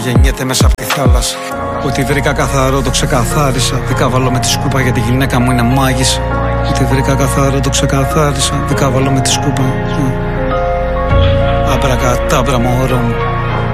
Γεννιέται μέσα από τη θάλασσα. Ό,τι βρήκα καθαρό το ξεκαθάρισα. Δικάβαλω με τη σκούπα γιατί η γυναίκα μου είναι μάγισσα. Ό,τι βρήκα καθαρό το ξεκαθάρισα. Δικάβαλω με τη σκούπα. Αμπρακατάμπρα μωρό μου.